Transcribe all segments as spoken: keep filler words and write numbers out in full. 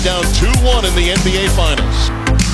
Down two one in the N B A Finals.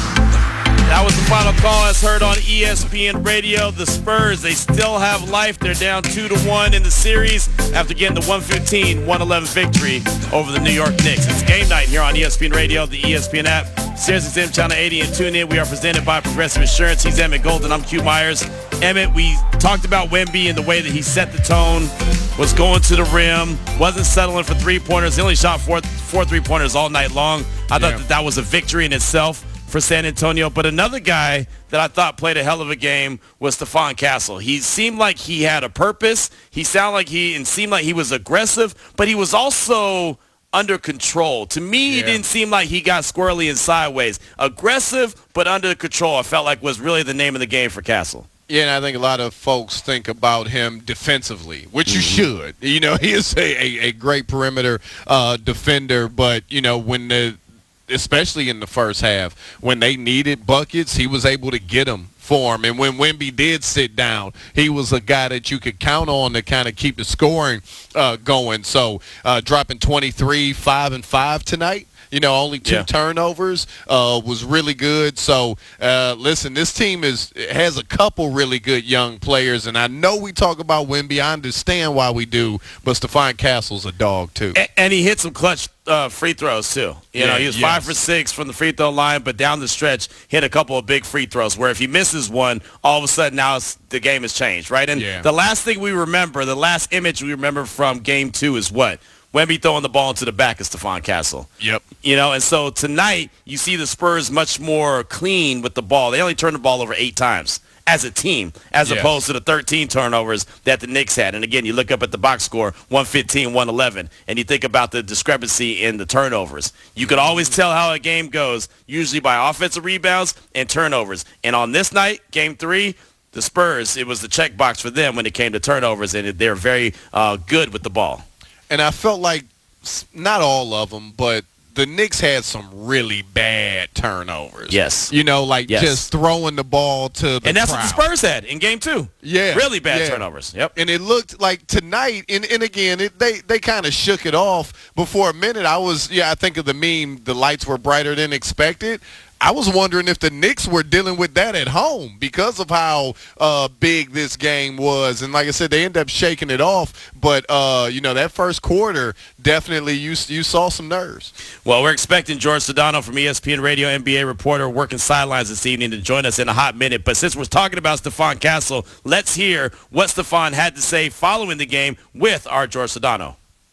That was the final call as heard on E S P N Radio. The Spurs, they still have life. They're down two to one in the series after getting the one fifteen one eleven victory over the New York Knicks. It's game night here on E S P N Radio, the E S P N app, SiriusXM Channel eighty, and tune in. We are presented by Progressive Insurance. He's Emmett Golden. I'm Q Myers. Emmett, we talked about Wemby and the way that he set the tone, was going to the rim, wasn't settling for three-pointers. He only shot four, four three-pointers all night long. I thought Yeah. that that was a victory in itself for San Antonio. But another guy that I thought played a hell of a game was Stephon Castle. He seemed like he had a purpose. He sounded like he and seemed like he was aggressive, but he was also under control. To me, Yeah. it didn't seem like he got squirrely and sideways. Aggressive, but under control, I felt like was really the name of the game for Castle. Yeah, and I think a lot of folks think about him defensively, which you should. You know, he is a, a, a great perimeter uh, defender, but, you know, when the especially in the first half, when they needed buckets, he was able to get them for him. And when Wemby did sit down, he was a guy that you could count on to kind of keep the scoring uh, going. So uh, dropping twenty-three, five, and five tonight. You know, only two Yeah. turnovers uh, was really good. So, uh, listen, this team is has a couple really good young players, and I know we talk about Wemby. I understand why we do, but Stephon Castle's a dog, too. And, and he hit some clutch uh, free throws, too. You Yeah, know, he was yes. five for six from the free throw line, but down the stretch, hit a couple of big free throws where if he misses one, all of a sudden now it's, the game has changed, right? And Yeah. the last thing we remember, the last image we remember from game two is what? Wemby throwing the ball into the back of Stephon Castle. Yep. You know, and so tonight you see the Spurs much more clean with the ball. They only turned the ball over eight times as a team, as Yes. opposed to the thirteen turnovers that the Knicks had. And again, you look up at the box score, one fifteen, one eleven, and you think about the discrepancy in the turnovers. You could always tell how a game goes, usually by offensive rebounds and turnovers. And on this night, game three, the Spurs, it was the checkbox for them when it came to turnovers, and they're very uh, good with the ball. And I felt like, s- not all of them, but the Knicks had some really bad turnovers. Yes. You know, like Yes. just throwing the ball to the And that's crowd. what the Spurs had in game two. Yeah. Really bad yeah. turnovers. Yep. And it looked like tonight, and, and again, it, they, they kind of shook it off. But for a minute, I was, yeah, I think of the meme, the lights were brighter than expected. I was wondering if the Knicks were dealing with that at home because of how uh, big this game was. And like I said, they ended up shaking it off. But, uh, you know, that first quarter, definitely you you saw some nerves. Well, we're expecting George Sedano from E S P N Radio, N B A reporter, working sidelines this evening to join us in a hot minute. But since we're talking about Stephon Castle, let's hear what Stephon had to say following the game with our George Sedano.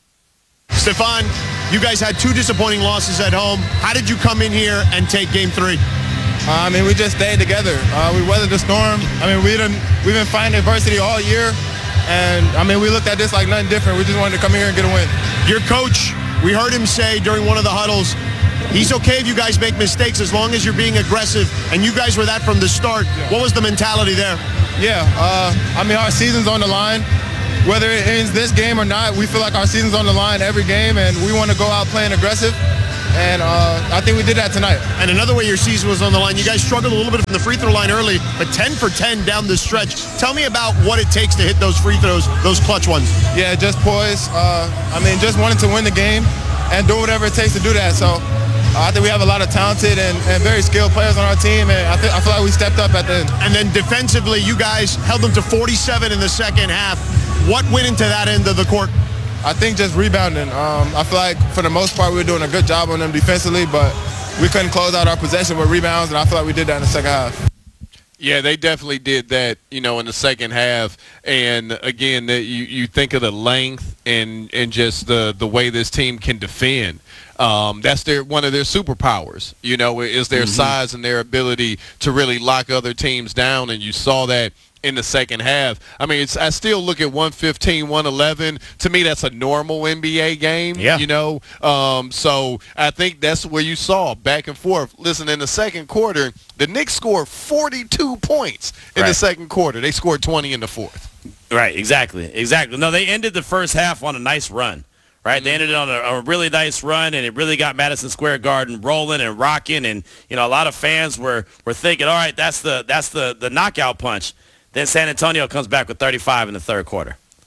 Stephon, you guys had two disappointing losses at home. How did you come in here and take game three? Uh, I mean, we just stayed together. Uh, we weathered the storm. I mean, we didn't, we've been fighting adversity all year. And, I mean, we looked at this like nothing different. We just wanted to come here and get a win. Your coach, we heard him say during one of the huddles, he's okay if you guys make mistakes as long as you're being aggressive. And you guys were that from the start. Yeah. What was the mentality there? Yeah, uh, I mean, our season's on the line. Whether it ends this game or not, we feel like our season's on the line every game, and we want to go out playing aggressive. And uh, I think we did that tonight. And another way your season was on the line, you guys struggled a little bit from the free throw line early, but ten for ten down the stretch. Tell me about what it takes to hit those free throws, those clutch ones. Yeah, just poise. Uh, I mean, just wanting to win the game and do whatever it takes to do that. So uh, I think we have a lot of talented and, and very skilled players on our team, and I, th- I feel like we stepped up at the end. And then defensively, you guys held them to forty-seven in the second half. What went into that end of the court? I think just rebounding. Um, I feel like for the most part we were doing a good job on them defensively, but we couldn't close out our possession with rebounds, and I feel like we did that in the second half. Yeah, they definitely did that, you know, in the second half. And, again, the, you, you think of the length and, and just the, the way this team can defend. Um, that's their one of their superpowers, you know, is their mm-hmm. size and their ability to really lock other teams down, and you saw that in the second half. I mean, it's, I still look at one fifteen, one eleven. To me, that's a normal N B A game, yeah. you know. Um, so I think that's where you saw back and forth. Listen, in the second quarter, the Knicks scored forty-two points in right. the second quarter. They scored twenty in the fourth. Right, exactly, exactly. No, they ended the first half on a nice run. Right, mm-hmm. They ended it on a, a really nice run, and it really got Madison Square Garden rolling and rocking. And you know, a lot of fans were, were thinking, all right, that's the that's the, the knockout punch. Then San Antonio comes back with thirty-five in the third quarter.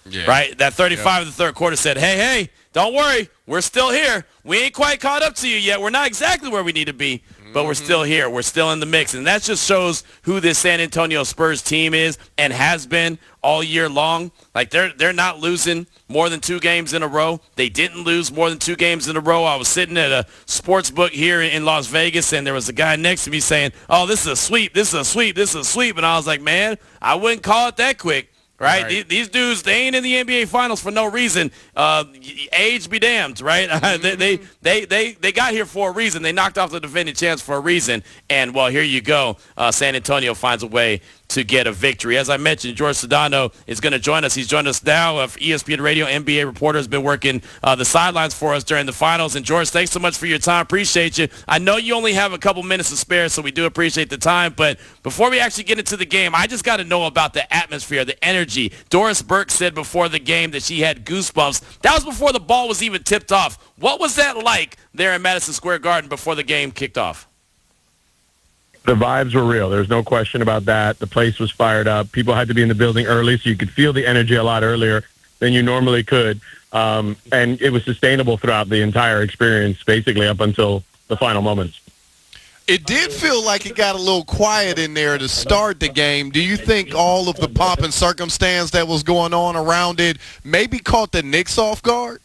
Yeah. right? That thirty-five Yep. in the third quarter said, hey, hey, don't worry. We're still here. We ain't quite caught up to you yet. We're not exactly where we need to be, but we're still here. We're still in the mix. And that just shows who this San Antonio Spurs team is and has been all year long. Like, they're they're not losing more than two games in a row. They didn't lose more than two games in a row. I was sitting at a sports book here in Las Vegas, and there was a guy next to me saying, oh, this is a sweep, this is a sweep, this is a sweep. And I was like, man, I wouldn't call it that quick. Right? Right. These, these dudes, they ain't in the N B A Finals for no reason. Uh, age be damned, right? Mm-hmm. they, they, they, they, they got here for a reason. They knocked off the defending champs for a reason. And, well, here you go. Uh, San Antonio finds a way to get a victory. As I mentioned, George Sedano is going to join us. He's joined us now. Uh, E S P N Radio N B A reporter, has been working uh, the sidelines for us during the finals. And, George, thanks so much for your time. Appreciate you. I know you only have a couple minutes to spare, so we do appreciate the time. But before we actually get into the game, I just got to know about the atmosphere, the energy. Doris Burke said before the game that she had goosebumps. That was before the ball was even tipped off. What was that like there in Madison Square Garden before the game kicked off? The vibes were real. There's no question about that. The place was fired up. People had to be in the building early, so you could feel the energy a lot earlier than you normally could. Um, and it was sustainable throughout the entire experience, basically up until the final moments. It did feel like it got a little quiet in there to start the game. Do you think all of the pomp and circumstance that was going on around it maybe caught the Knicks off guard?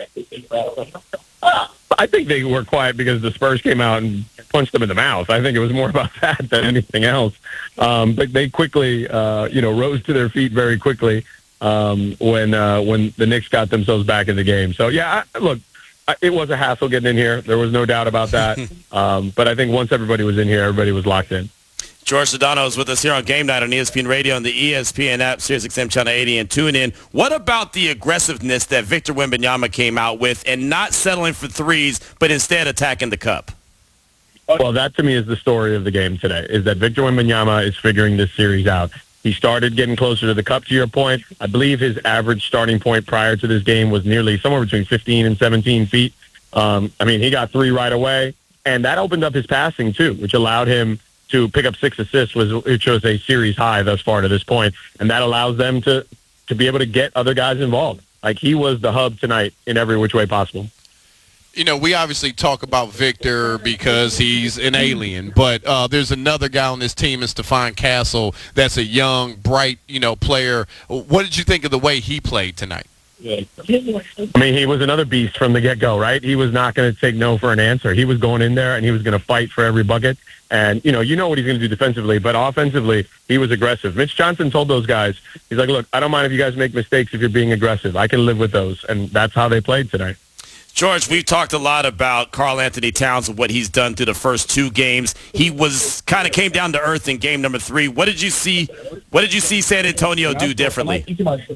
I think they were quiet because the Spurs came out and punched them in the mouth. I think it was more about that than anything else. Um, but they quickly, uh, you know, rose to their feet very quickly um, when uh, when the Knicks got themselves back in the game. So, yeah, I, look, I, it was a hassle getting in here. There was no doubt about that. um, but I think once everybody was in here, everybody was locked in. George Sedano is with us here on Game Night on E S P N Radio and the E S P N app, Sirius X M Channel eighty, and tune in. What about the aggressiveness that Victor Wembanyama came out with and not settling for threes, but instead attacking the cup? Well, that to me is the story of the game today, is that Victor Wembanyama is figuring this series out. He started getting closer to the cup, to your point. I believe his average starting point prior to this game was nearly somewhere between fifteen and seventeen feet. Um, I mean, he got three right away, and that opened up his passing, too, which allowed him to pick up six assists, was which was a series high thus far to this point, and that allows them to to be able to get other guys involved. Like, he was the hub tonight in every which way possible. You know, we obviously talk about Victor because he's an alien, but uh, there's another guy on this team, is Stephon Castle, that's a young, bright, you know, player. What did you think of the way he played tonight? I mean, he was another beast from the get-go, right? He was not going to take no for an answer. He was going in there, and he was going to fight for every bucket. And, you know, you know what he's going to do defensively, but offensively, he was aggressive. Mitch Johnson told those guys, he's like, look, I don't mind if you guys make mistakes if you're being aggressive. I can live with those, and that's how they played tonight. George, we've talked a lot about Karl Anthony Towns and what he's done through the first two games. He was kind of came down to earth in game number three. What did you see? What did you see San Antonio do differently?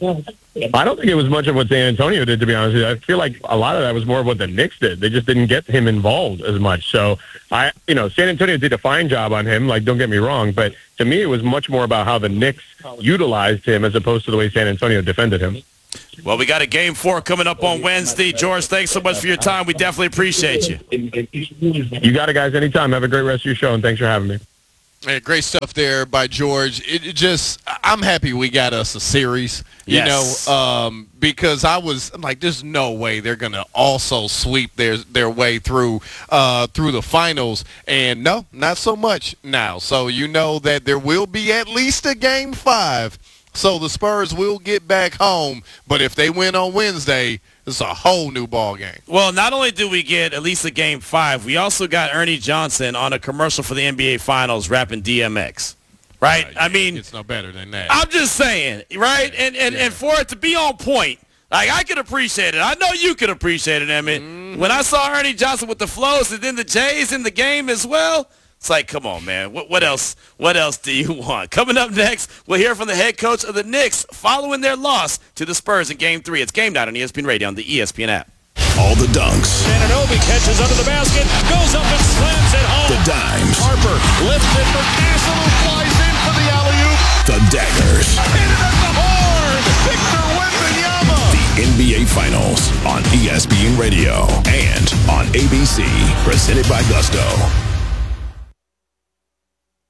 I don't think it was much of what San Antonio did, to be honest with you. I feel like a lot of that was more of what the Knicks did. They just didn't get him involved as much. So, I, you know, San Antonio did a fine job on him, like, don't get me wrong, but to me it was much more about how the Knicks utilized him as opposed to the way San Antonio defended him. Well, we got a game four coming up on Wednesday. George, thanks so much for your time. We definitely appreciate you. You got it, guys. Anytime. Have a great rest of your show, and thanks for having me. Hey, great stuff there by George. It, it just, I'm happy we got us a series, you Yes. know, um, because I was I'm like, there's no way they're gonna also sweep their their way through uh, through the finals, and no, not so much now. So you know that there will be at least a game five. So the Spurs will get back home, but if they win on Wednesday, it's a whole new ball game. Well, not only do we get at least a game five, we also got Ernie Johnson on a commercial for the N B A Finals rapping D M X. Right? Uh, I mean, it's no better than that. I'm just saying, right? And and, Yeah. and for it to be on point, like, I could appreciate it. I know you could appreciate it, Emmett. Mm-hmm. When I saw Ernie Johnson with the flows and then the Jays in the game as well, it's like, come on, man. What, what else? What else do you want? Coming up next, we'll hear from the head coach of the Knicks following their loss to the Spurs in Game Three. It's Game Night on E S P N Radio on the E S P N app. All the dunks. Anunoby catches under the basket, goes up and slams it home. The dimes. Harper lifts it for Castle, who flies in for the alley-oop. The daggers. Hit it at the horn. Victor Wembanyama. The N B A Finals on E S P N Radio and on A B C. Presented by Gusto.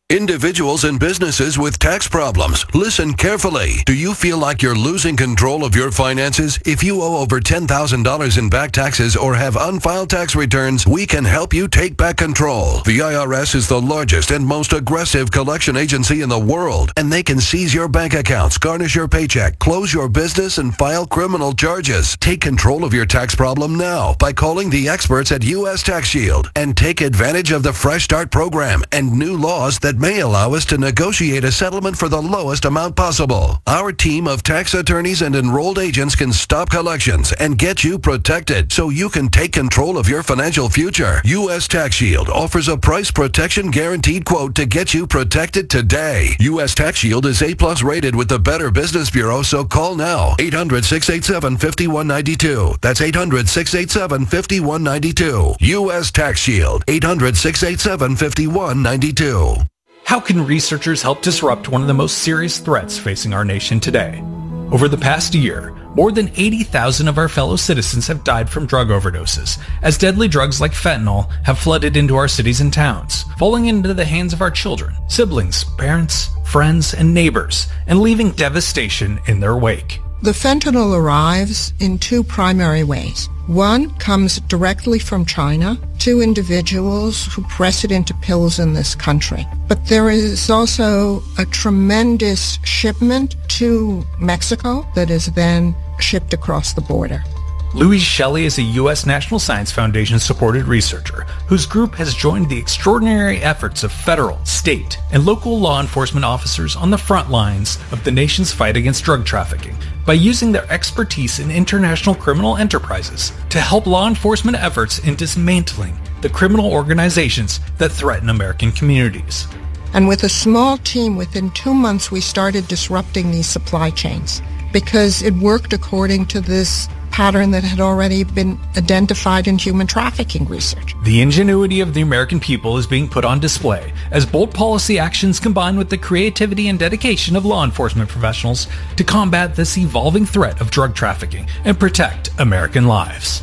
Individuals and businesses with tax problems, listen carefully. Do you feel like you're losing control of your finances? If you owe over ten thousand dollars in back taxes or have unfiled tax returns, we can help you take back control. The I R S is the largest and most aggressive collection agency in the world, and they can seize your bank accounts, garnish your paycheck, close your business, and file criminal charges. Take control of your tax problem now by calling the experts at U S Tax Shield and take advantage of the Fresh Start program and new laws that may allow us to negotiate a settlement for the lowest amount possible. Our team of tax attorneys and enrolled agents can stop collections and get you protected so you can take control of your financial future. U S Tax Shield offers a price protection guaranteed quote to get you protected today. U S Tax Shield is A plus rated with the Better Business Bureau, so call now. eight hundred, six eight seven, five one nine two. That's eight hundred, six eight seven, five one nine two. U S Tax Shield. eight hundred, six eight seven, five one nine two. How can researchers help disrupt one of the most serious threats facing our nation today? Over the past year, more than eighty thousand of our fellow citizens have died from drug overdoses, as deadly drugs like fentanyl have flooded into our cities and towns, falling into the hands of our children, siblings, parents, friends, and neighbors, and leaving devastation in their wake. The fentanyl arrives in two primary ways. One comes directly from China to individuals who press it into pills in this country. But there is also a tremendous shipment to Mexico that is then shipped across the border. Louise Shelley is a U S National Science Foundation-supported researcher whose group has joined the extraordinary efforts of federal, state, and local law enforcement officers on the front lines of the nation's fight against drug trafficking by using their expertise in international criminal enterprises to help law enforcement efforts in dismantling the criminal organizations that threaten American communities. And with a small team, within two months, we started disrupting these supply chains because it worked according to this pattern that had already been identified in human trafficking research. The ingenuity of the American people is being put on display as bold policy actions combine with the creativity and dedication of law enforcement professionals to combat this evolving threat of drug trafficking and protect American lives.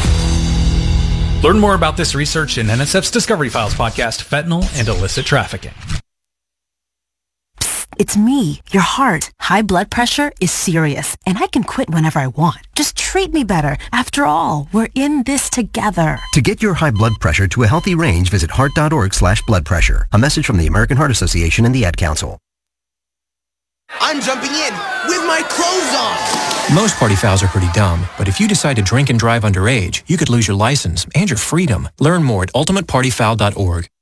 Learn more about this research in N S F's Discovery Files podcast, Fentanyl and Illicit Trafficking. It's me, your heart. High blood pressure is serious, and I can quit whenever I want. Just treat me better. After all, we're in this together. To get your high blood pressure to a healthy range, visit heart.org slash blood pressure. A message from the American Heart Association and the Ad Council. I'm jumping in with my clothes on. Most party fouls are pretty dumb, but if you decide to drink and drive underage, you could lose your license and your freedom. Learn more at ultimate party foul dot org.